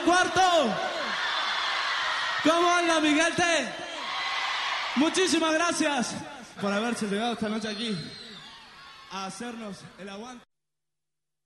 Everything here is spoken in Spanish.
cuarto. ¿Cómo anda, Miguel T? Muchísimas gracias por haberse llegado esta noche aquí a hacernos el aguante.